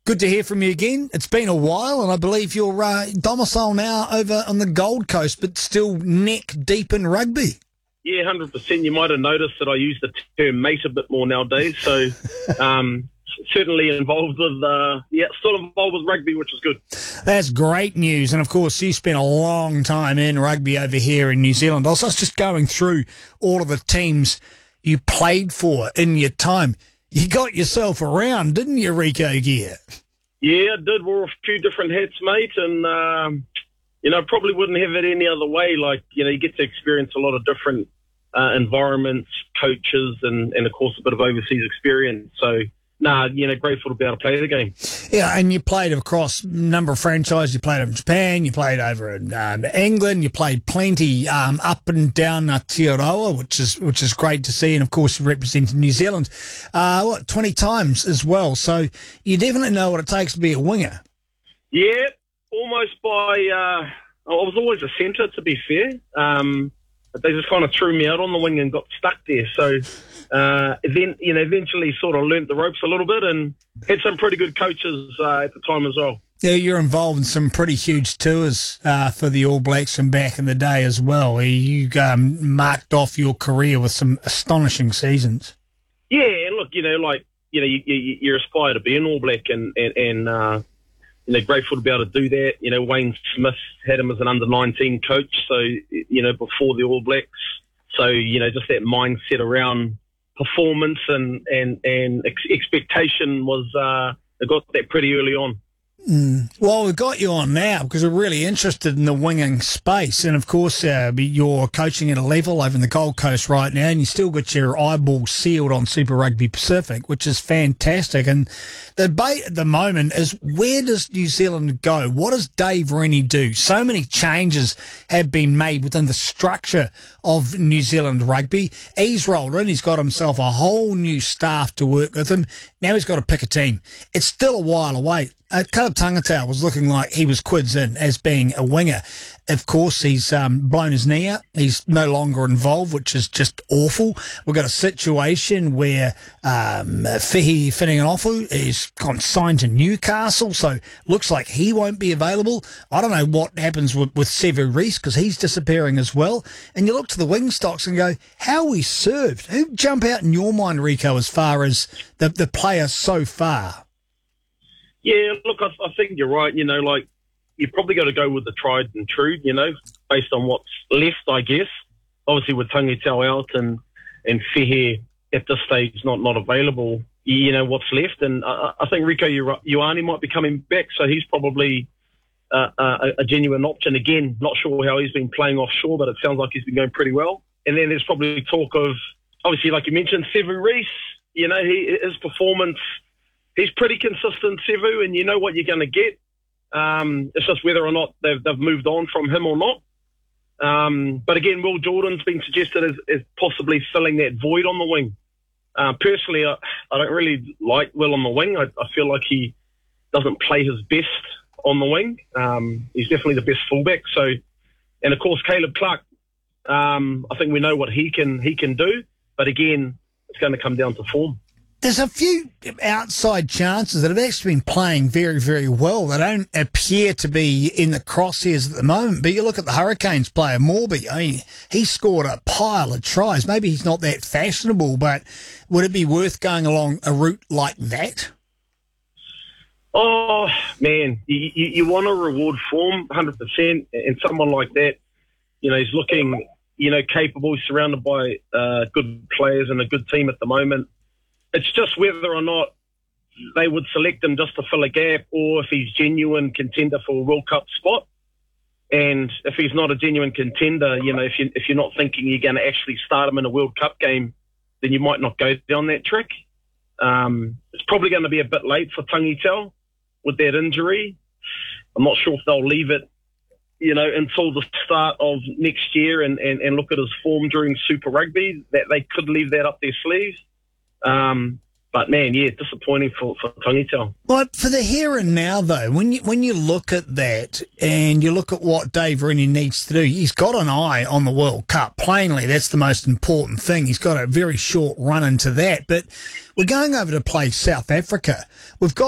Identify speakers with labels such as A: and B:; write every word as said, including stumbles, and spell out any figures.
A: Good to hear from you again. It's been a while, and I believe you're uh, domicile now over on the Gold Coast, but still neck deep in rugby.
B: Yeah, one hundred percent. You might have noticed that I use the term mate a bit more nowadays. So um, certainly involved with, uh, yeah, still involved with rugby, which is good.
A: That's great news. And, of course, you spent a long time in rugby over here in New Zealand. I was just going through all of the teams you played for in your time. You got yourself around, didn't you, Rico Gear?
B: Yeah, I did. Wore a few different hats, mate, and, um, you know, probably wouldn't have it any other way. Like, you know, you get to experience a lot of different uh, environments, coaches, and, and, of course, a bit of overseas experience. So, nah, you know, grateful to be able to play the game.
A: Yeah, and you played across a number of franchises. You played in Japan, you played over in um, England, you played plenty um, up and down Aotearoa, which is which is great to see. And, of course, you represented New Zealand, uh, what, twenty times as well. So you definitely know what it takes to be a winger.
B: Yeah, almost by uh, – I was always a centre, to be fair. Um, but they just kind of threw me out on the wing and got stuck there. So – Uh, then, you know, eventually sort of learnt the ropes a little bit and had some pretty good coaches uh, at the time as well.
A: Yeah, you're involved in some pretty huge tours uh, for the All Blacks from back in the day as well. You um, marked off your career with some astonishing seasons.
B: Yeah, and look, you know, like, you know, you, you, you aspire to be an All Black and, and, and uh, you know, grateful to be able to do that. You know, Wayne Smith had him as an under nineteen coach, so, you know, before the All Blacks. So, you know, just that mindset around performance and and and ex- expectation was uh, I got that pretty early on.
A: Mm. Well, we've got you on now because we're really interested in the winging space, and of course, uh, you're coaching at a level over in the Gold Coast right now, and you still got your eyeball sealed on Super Rugby Pacific, which is fantastic. And the debate at the moment is, where does New Zealand go? What does Dave Rennie do? So many changes have been made within the structure of New Zealand rugby. He's rolled in, he's got himself a whole new staff to work with him. Now he's got to pick a team. It's still a while away. Uh, Caleb Tangata was looking like he was quids in as being a winger. Of course, he's um, blown his knee out. He's no longer involved, which is just awful. We've got a situation where um, Fihi Fininganofu is signed to Newcastle, so looks like he won't be available. I don't know what happens with, with Sevu Reece because he's disappearing as well. And you look to the wing stocks and go, how are we served? Who jump out in your mind, Rico, as far as the, the players so far?
B: Yeah, look, I, I think you're right. You know, like, you've probably got to go with the tried and true, you know, based on what's left, I guess. Obviously, with Tangitau out and, and Fehe at this stage not, not available, you know, what's left. And I, I think Rico Ioane might be coming back, so he's probably uh, a, a genuine option. Again, not sure how he's been playing offshore, but it sounds like he's been going pretty well. And then there's probably talk of, obviously, like you mentioned, Sevu Reece. You know, he, his performance... He's pretty consistent, Sevu, and you know what you're going to get. Um, it's just whether or not they've, they've moved on from him or not. Um, but again, Will Jordan's been suggested as, as possibly filling that void on the wing. Uh, personally, I, I don't really like Will on the wing. I, I feel like he doesn't play his best on the wing. Um, he's definitely the best fullback. So, and of course, Caleb Clark. Um, I think we know what he can he can do. But again, it's going to come down to form.
A: There's a few outside chances that have actually been playing very, very well. They don't appear to be in the crosshairs at the moment. But you look at the Hurricanes player, Morby. I mean, he scored a pile of tries. Maybe he's not that fashionable, but would it be worth going along a route like that?
B: Oh, man, you, you, you want to reward form, one hundred percent. And someone like that, you know, he's looking, you know, capable, surrounded by uh, good players and a good team at the moment. It's just whether or not they would select him just to fill a gap or if he's genuine contender for a World Cup spot. And if he's not a genuine contender, you know, if, you, if you're not thinking you're going to actually start him in a World Cup game, then you might not go down that track. Um, it's probably going to be a bit late for Tangitau with that injury. I'm not sure if they'll leave it, you know, until the start of next year and, and, and look at his form during Super Rugby, that they could leave that up their sleeves. Um, but man, yeah, disappointing for, for Tangitau.
A: Well, for the here and now, though, when you when you look at that and you look at what Dave Rennie needs to do, he's got an eye on the World Cup. Plainly, that's the most important thing. He's got a very short run into that. But we're going over to play South Africa. We've got